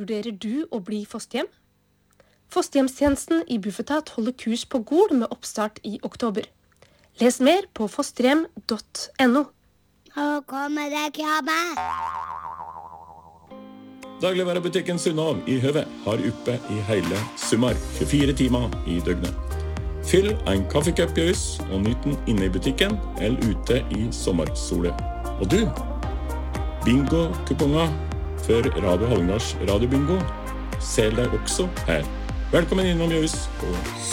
Vurderer du å bli fosterhjem? Fosterhjemstjenesten i Bufetat holder kurs på Gol med oppstart i oktober. Les mer på fosterhjem.no. Nå kommer det krabbe. Dagligvarebutikken Sunnov i Høve har oppe i hele sommer, 24 timer i døgnet. Fyll en kaffekopp i hus og nyt den inne i butikken eller ute i sommersole. Og du, bingo-kuponger for Radio Hallingdals radiobingo, selg deg også her. Velkommen innom i hus på